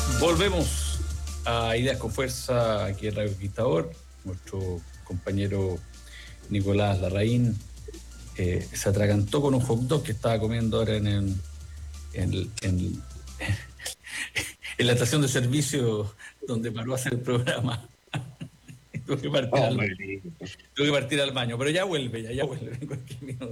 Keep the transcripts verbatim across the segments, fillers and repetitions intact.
Volvemos a Ideas con Fuerza aquí en Radio Conquistador. Nuestro compañero Nicolás Larraín eh, se atragantó con un hot dog que estaba comiendo ahora en, el, en, el, en, en la estación de servicio donde paró a hacer el programa. Tuve que partir, oh, al, tuve que partir al baño, pero ya vuelve, ya, ya vuelve en cualquier minuto.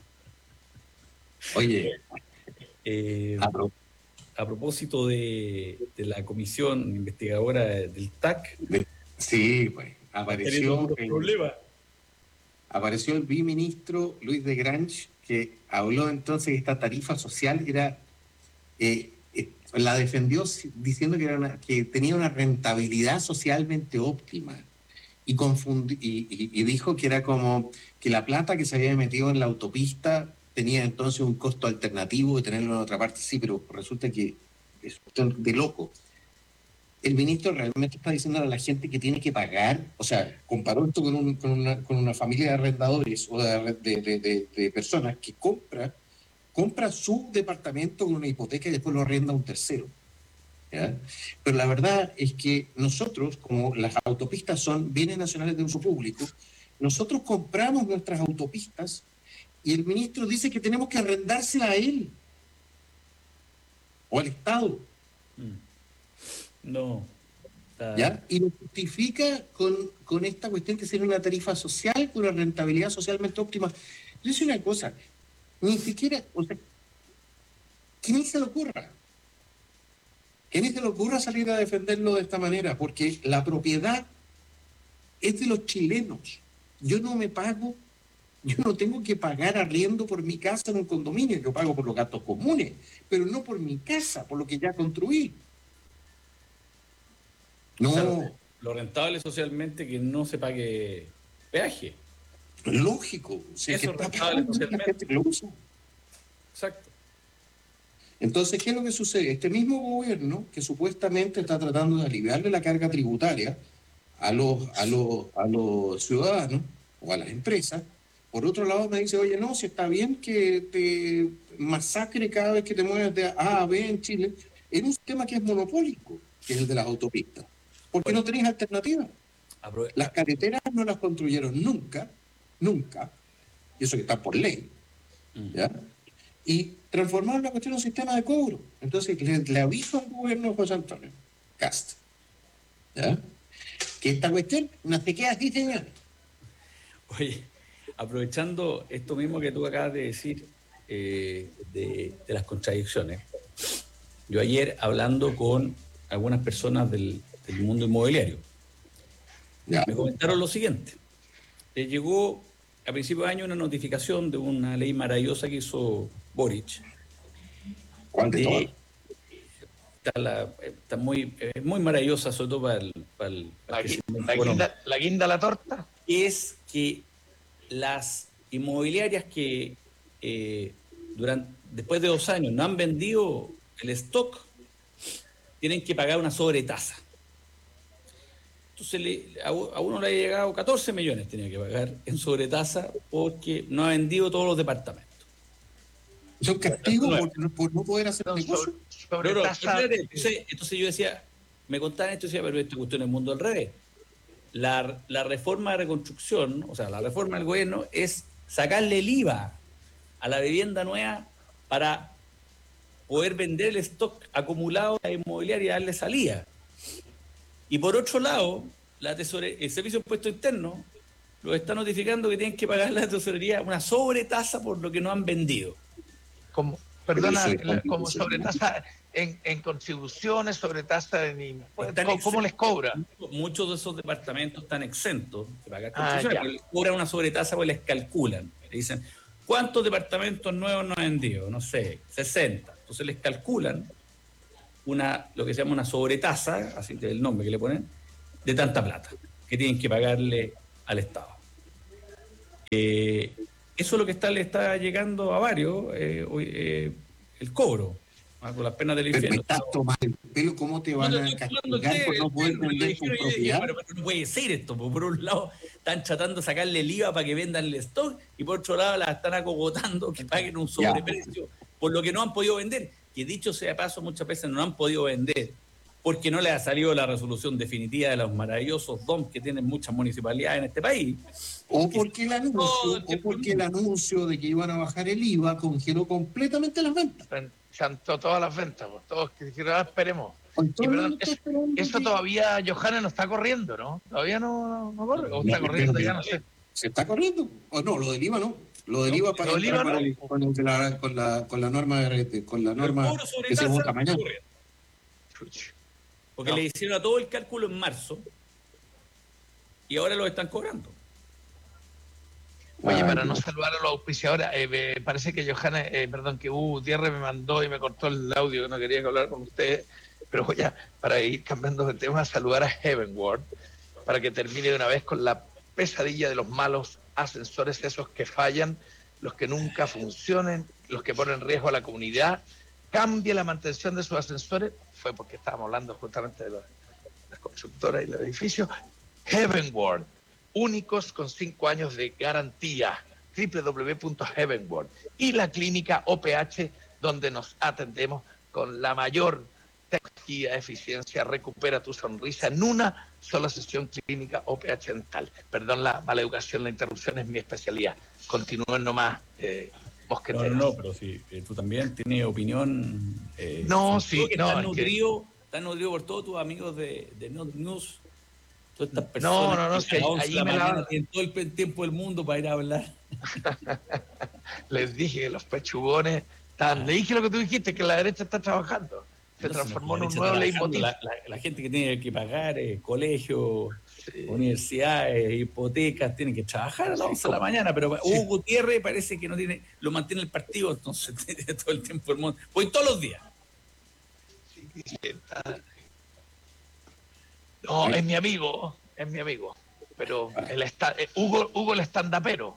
Oye, eh, a, pro, a propósito de, de la comisión investigadora del T A C. Sí, pues, apareció el, problema. apareció el viceministro Luis de Grange, que habló entonces que esta tarifa social era, eh, eh, la defendió diciendo que, era una, que tenía una rentabilidad socialmente óptima. Y, confundi, y, y, y dijo que era como que la plata que se había metido en la autopista tenía entonces un costo alternativo de tenerlo en otra parte. Sí, pero resulta que es de loco. El ministro realmente está diciendo a la gente que tiene que pagar, o sea, comparó esto con, un, con, una, con una familia de arrendadores o de, de, de, de, de personas que compra, compra su departamento con una hipoteca y después lo arrenda a un tercero. ¿Ya? Pero la verdad es que nosotros, como las autopistas son bienes nacionales de uso público, nosotros compramos nuestras autopistas y el ministro dice que tenemos que arrendársela a él o al Estado. No. Uh... ¿Ya? Y lo justifica con, con esta cuestión que sería una tarifa social con una rentabilidad socialmente óptima. Yo decía una cosa, ni siquiera, o sea, que ni se le ocurra. Que ni se le ocurra salir a defenderlo de esta manera, porque la propiedad es de los chilenos. Yo no me pago, yo no tengo que pagar arriendo por mi casa en un condominio, yo pago por los gastos comunes, pero no por mi casa, por lo que ya construí. No. O sea, lo, lo rentable socialmente que no se pague peaje. Lógico. O sea, eso que es rentable socialmente. Que lo usa. Exacto. Entonces, ¿qué es lo que sucede? Este mismo gobierno, que supuestamente está tratando de aliviarle la carga tributaria a los, a los, a los ciudadanos o a las empresas, por otro lado me dice, oye, no, si está bien que te masacre cada vez que te mueves de A a B en Chile, en un sistema que es monopólico, que es el de las autopistas. ¿Por qué no tenéis alternativa? Las carreteras no las construyeron nunca, nunca, y eso que está por ley, ¿ya? Y transformaron la cuestión en un sistema de cobro. Entonces, le, le aviso al gobierno de José Antonio Cast, ¿ya? Que esta cuestión no se queda así, señores. Oye, aprovechando esto mismo que tú acabas de decir, eh, de, de las contradicciones, yo ayer hablando con algunas personas del, del mundo inmobiliario, ya. Me comentaron lo siguiente. Les llegó a principios de año una notificación de una ley maravillosa que hizo Boric. ¿Cuál de todas? Está, la, está muy, es muy maravillosa, sobre todo para el... Para el, para la, el la, guinda, la guinda a la torta. Es que las inmobiliarias que eh, durante, después de dos años no han vendido el stock, tienen que pagar una sobretasa. Entonces le, a, a uno le ha llegado catorce millones, tenía que pagar en sobretasa porque no ha vendido todos los departamentos. ¿Es un castigo por, por no poder hacer negocio? Sobre pero, pero, entonces, entonces yo decía, me contaban esto y decía, pero esta cuestión es el mundo al revés. La, la reforma de reconstrucción, o sea, la reforma del gobierno es sacarle el I V A a la vivienda nueva para poder vender el stock acumulado a la inmobiliaria y darle salida. Y por otro lado, la tesore, el Servicio de Impuesto Interno los está notificando que tienen que pagar la tesorería una sobretasa por lo que no han vendido. Como, perdona, la, como sobretasa en, en contribuciones, sobretasa en impuestos, ¿cómo, ¿cómo les cobra? Muchos de esos departamentos están exentos de pagar contribuciones, ah, les cobran una sobretasa porque les calculan. Le dicen, ¿cuántos departamentos nuevos no han vendido? No sé, sesenta. Entonces les calculan una, lo que se llama una sobretasa, así es el nombre que le ponen, de tanta plata que tienen que pagarle al Estado. Eh, eso es lo que está, le está llegando a varios, eh, eh, el cobro, ¿no? Con las penas del infierno. Pero estás tomando el pelo, ¿cómo te van no, a castigar por no poder vender tu propiedad? Pero, pero no puede ser esto, porque por un lado están tratando de sacarle el I V A para que vendan el stock y por otro lado las están acogotando que paguen un sobreprecio por lo que no han podido vender. Que dicho sea de paso, muchas veces no han podido vender porque no le ha salido la resolución definitiva de los maravillosos D O M que tienen muchas municipalidades en este país. O porque el anuncio, o porque el anuncio de que iban a bajar el I V A congeló completamente las ventas. Chantó todas las ventas, pues, todos que dijeron, ah, esperemos. Y, Todo perdón, el eso, mundo eso que- todavía, Johanna, no está corriendo, ¿no? Todavía no, no corre, o está No, corriendo, pero- ya no sé. Se está corriendo. O no, lo del I V A no. Lo del No, I V A para lo del entrar I V A con, no. el- con, el de la, con, la, con la norma, de- con la El norma cobro sobre que se tasa vota mañana. ocurre, Chuch. porque No. le hicieron a todo el cálculo en marzo y ahora lo están cobrando. Oye, Ay, para no Dios. saludar a los auspiciadores, eh, me parece que Johanna, eh, perdón, que Hugo Gutiérrez me mandó y me cortó el audio, que no quería hablar con ustedes, pero voy a, para ir cambiando de tema, saludar a Heavenward, para que termine de una vez con la pesadilla de los malos ascensores, esos que fallan, los que nunca funcionen, los que ponen en riesgo a la comunidad. Cambie la mantención de sus ascensores, fue porque estábamos hablando justamente de los- las constructoras y los edificios. Heavenward, únicos con cinco años de garantía. doble u doble u doble u punto heavenward. Y la clínica O P H, donde nos atendemos con la mayor tecnología, eficiencia. Recupera tu sonrisa en una sola sesión clínica O P H dental. Perdón la mala educación, la interrupción es mi especialidad. Continúen nomás, eh, No, mosqueteros. no, no, pero sí, eh, tú también tienes opinión. Eh, No, sobre todo sí, que no, estás es que- nutrido, estás nutrido por todos tus amigos de, de Not News, todas estas No, personas no, no, que sí, a las once ahí de la me mañana la- tienen todo el pe- tiempo del mundo para ir a hablar. Les dije que los pechugones estaban. Le dije lo que tú dijiste, que la derecha está trabajando. Se Entonces, transformó en la un derecha nuevo trabajando, leitmotiv. la, la- la gente que tiene que pagar eh, colegios, Sí. universidades, hipotecas, tienen que trabajar a las Sí, once de la ¿cómo? mañana, pero Sí. Hugo Gutiérrez parece que no tiene, lo mantiene el partido, entonces tiene todo el tiempo el mundo. Voy todos los días. Sí, está- No, es mi amigo, es mi amigo. Pero el esta- eh, Hugo, Hugo el estandapero.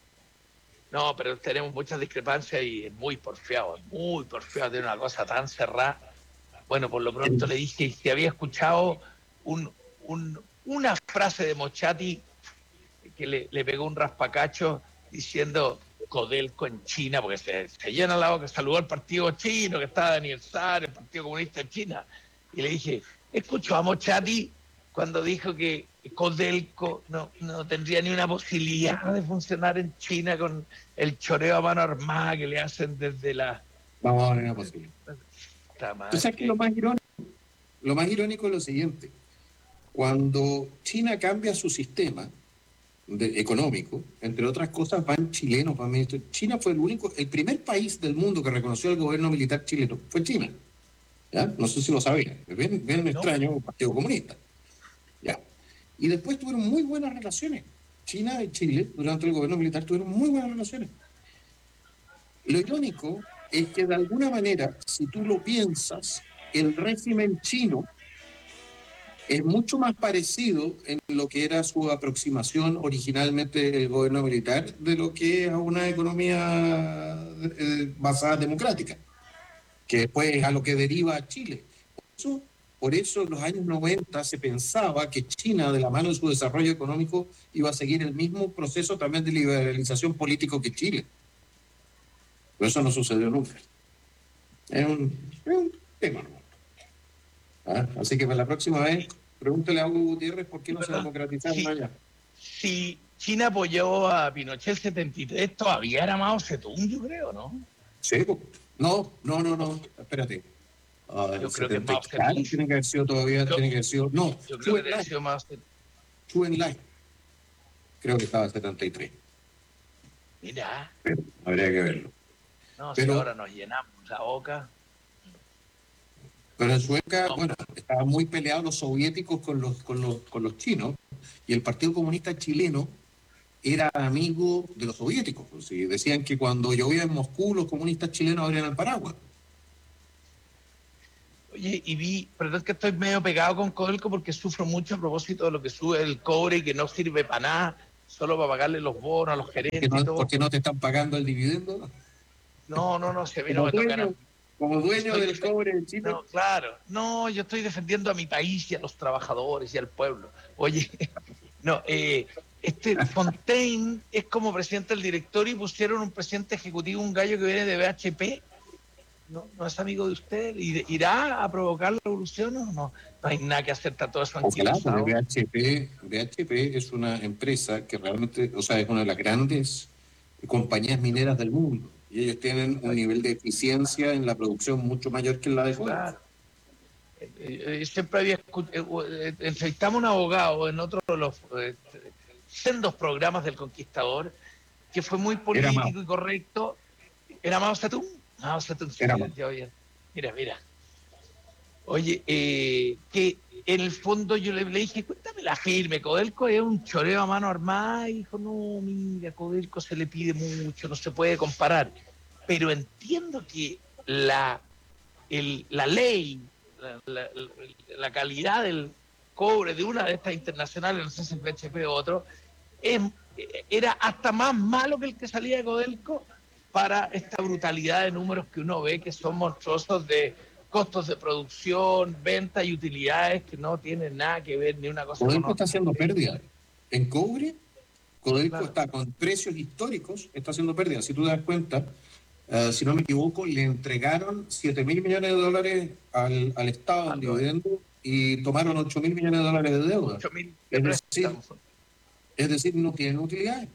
No, pero tenemos muchas discrepancias y es muy porfiado, es muy porfiado, tiene una cosa tan cerrada. Bueno, por lo pronto le dije si había escuchado un, un- una frase de Mochati que le, le pegó un raspacacho diciendo Codelco en China, porque se, se llena la boca, saludó al partido chino que estaba de aniversario, el Partido Comunista de China. Y le dije, escuchó a Mochati cuando dijo que Codelco no, no tendría ni una posibilidad de funcionar en China con el choreo a mano armada que le hacen desde la... Vamos a ver una posibilidad. Puta madre, ¿Tú sabes que lo más irónico? Lo más irónico es lo siguiente. Cuando China cambia su sistema de- económico, entre otras cosas, van chilenos, van ministros. China fue el único, el primer país del mundo que reconoció el gobierno militar chileno fue China. ¿Ya? No sé si lo sabían. Es bien, bien extraño, un partido comunista. ¿Ya? Y después tuvieron muy buenas relaciones. China y Chile, durante el gobierno militar, tuvieron muy buenas relaciones. Lo irónico es que de alguna manera, si tú lo piensas, el régimen chino es mucho más parecido en lo que era su aproximación originalmente del gobierno militar de lo que es a una economía eh, basada democrática, que después es a lo que deriva Chile. Por eso, por eso en los años noventa se pensaba que China, de la mano de su desarrollo económico, iba a seguir el mismo proceso también de liberalización político que Chile. Pero eso no sucedió nunca. Es un, es un tema, ¿no? ¿Ah? Así que para la próxima vez, pregúntele a Hugo Gutiérrez por qué no se ¿Verdad? democratizaron Sí. allá. Si China apoyó a Pinochet el setenta y tres, todavía era Mao Zedong, yo creo, ¿no? Sí, po. no, no, no, no, espérate. Ah, Yo creo que setenta y Mao tal, Zedong. tiene que haber sido todavía, Yo- tiene que haber sido, no, Yo creo Chu que debe haber Enlai, sido Mao Zedong. Chu Enlai. Creo que estaba en setenta y tres, Mira, pero habría que verlo. no, Pero- si ahora nos llenamos la boca. Pero en Sueca, No. bueno, estaban muy peleados los soviéticos con los, con los, con los chinos, y el Partido Comunista Chileno era amigo de los soviéticos. Pues, y decían que cuando llovía en Moscú, los comunistas chilenos abrían el paraguas. Oye, y vi, perdón que estoy medio pegado con Codelco porque sufro mucho a propósito de lo que sube el cobre y que no sirve para nada, solo para pagarle los bonos a los ¿Por qué gerentes y no, todo. por qué no te están pagando el dividendo? No, no, no, si a mí no Como me tocan. dueño, como dueño Estoy del defe- cobre en Chile. No, claro. No, yo estoy defendiendo a mi país y a los trabajadores y al pueblo. Oye, no, eh, este Fontaine es como presidente del directorio y pusieron un presidente ejecutivo, un gallo que viene de B H P. no, no es amigo de usted, ¿irá a provocar la revolución o no? No hay nada que hacer, está todo eso Ojalá, porque B H P, B H P es una empresa que realmente, o sea, es una de las grandes compañías mineras del mundo. Y ellos tienen un nivel de eficiencia en la producción mucho mayor que la de Codelco. Claro. Eh, eh, siempre había escuchado, eh, entrevistamos a un abogado en otro de los eh, sendos programas del Conquistador, que fue muy político y correcto. ¿Era Mao Zedong? Mao Zedong, sí, Era yo, yo, mira, mira. Oye, eh, que en el fondo yo le, le dije, cuéntame la firme, Codelco es un choreo a mano armada, y dijo, no, mira, Codelco se le pide mucho, no se puede comparar. Pero entiendo que la, el, la ley, la, la, la calidad del cobre de una de estas internacionales, no sé si es B H P o otro, es, era hasta más malo que el que salía de Codelco para esta brutalidad de números que uno ve que son monstruosos de costos de producción, venta y utilidades que no tienen nada que ver ni una cosa Codelco con otra. está haciendo pérdida. En cobre, Codelco Claro. está con precios históricos, está haciendo pérdida. Si tú te das cuenta, uh, si no me equivoco, le entregaron siete mil millones de dólares al, al Estado en dividendos y tomaron ocho mil millones de dólares de deuda. ocho mil Es decir, es decir, no tienen utilidades.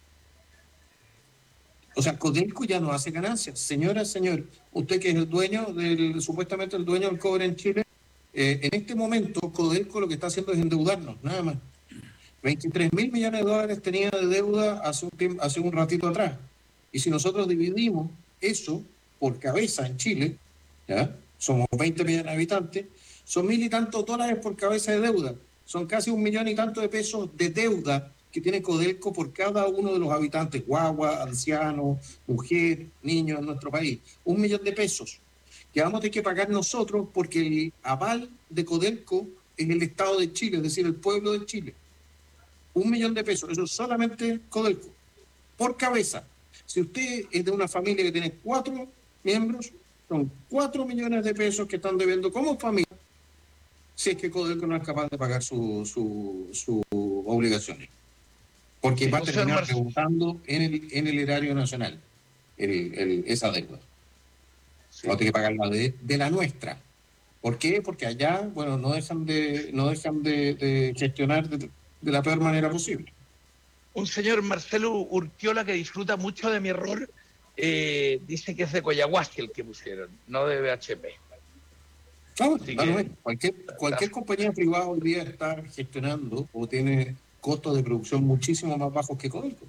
O sea, Codelco ya no hace ganancias. Señora, señor, usted que es el dueño, del supuestamente el dueño del cobre en Chile, eh, en este momento Codelco lo que está haciendo es endeudarnos, nada más. veintitrés mil millones de dólares tenía de deuda hace un, tiempo, hace un ratito atrás. Y si nosotros dividimos eso por cabeza en Chile, ¿ya? Somos veinte millones de habitantes, son mil y tantos dólares por cabeza de deuda. Son casi un millón y tanto de pesos de deuda que tiene Codelco por cada uno de los habitantes, guagua, ancianos, mujer, niños en nuestro país. Un millón de pesos que vamos a tener que pagar nosotros porque el aval de Codelco es el Estado de Chile, es decir, el pueblo de Chile. Un millón de pesos, eso es solamente Codelco, por cabeza. Si usted es de una familia que tiene cuatro miembros, son cuatro millones de pesos que están debiendo como familia, si es que Codelco no es capaz de pagar sus su, su obligaciones. Porque sí, va a terminar rebotando en el, en el erario nacional el, el, esa deuda. Sí. Va a tener que pagar la de, de la nuestra. ¿Por qué? Porque allá, bueno, no dejan de, no dejan de, de gestionar de, de la peor manera posible. Un señor Marcelo Urquiola, que disfruta mucho de mi error, eh, dice que es de Coyahuasi el que pusieron, no de B H P. No, no, que, cualquier cualquier compañía privada hoy día está gestionando o tiene costos de producción muchísimo más bajos que Codelco.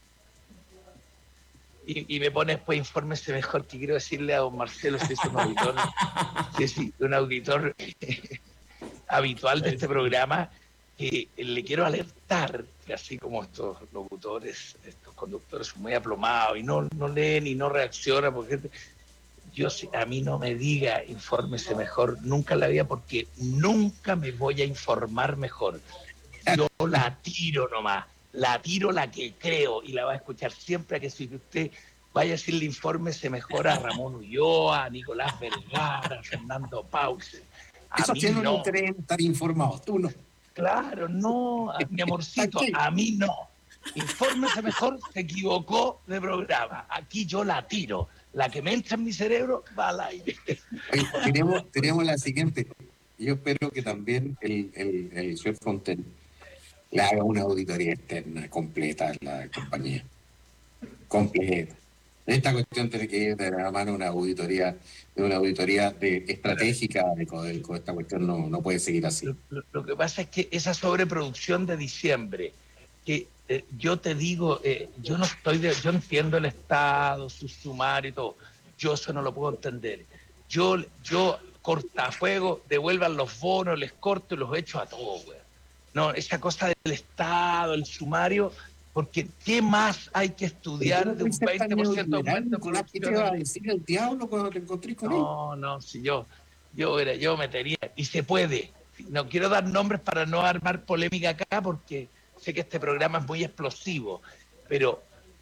Y, y me pone después infórmese mejor, que quiero decirle a don Marcelo, si es un auditor, si es un auditor habitual de este programa, que le quiero alertar que así como estos locutores, estos conductores son muy aplomados y no, no leen y no reaccionan, porque yo, a mí no me diga infórmese mejor nunca en la vida, porque nunca me voy a informar mejor. Yo la tiro nomás, la tiro la que creo y la va a escuchar siempre, que si usted vaya a decirle infórmese mejor a Ramón Ulloa, a Nicolás Vergara, a Fernando Pause. A Eso mí tiene no. un interés en estar informado, tú no. Claro, no, mi amorcito, a mí no. Infórmese mejor, se equivocó de programa. Aquí yo la tiro. La que me entra en mi cerebro va al aire. Oye, tenemos, tenemos la siguiente. Yo espero que también el, el, el señor Fontaine le haga una auditoría externa completa a la compañía. Completa. Esta cuestión tiene que ir de la mano una auditoría, de una auditoría de, estratégica de Codelco. Esta cuestión no, no puede seguir así. Lo, lo, lo que pasa es que esa sobreproducción de diciembre, que eh, yo te digo, eh, yo no estoy de, yo entiendo el Estado, su sumario y todo, yo eso no lo puedo entender. Yo, yo cortafuego, devuelvan los bonos, les corto y los echo a todos, güey. No, esa cosa del Estado, el sumario, porque ¿qué más hay que estudiar de un veinte por ciento de aumento de producción? ¿Qué te va a decir el diablo cuando te encontré con él? No, no, si yo, yo, era, yo metería, y se puede. No quiero dar nombres para no armar polémica acá, porque sé que este programa es muy explosivo, pero